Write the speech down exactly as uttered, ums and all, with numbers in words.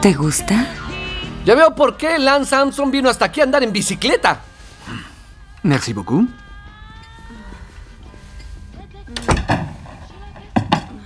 ¿Te gusta? Ya veo por qué Lance Armstrong vino hasta aquí a andar en bicicleta. Merci beaucoup.